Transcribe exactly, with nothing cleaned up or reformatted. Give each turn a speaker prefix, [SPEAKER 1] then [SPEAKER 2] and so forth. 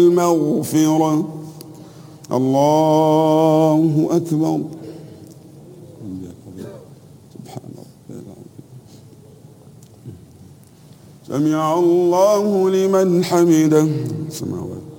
[SPEAKER 1] المغفرة. الله أكبر. سبحان ربي العظيم. سمع الله لمن حمده. سماوات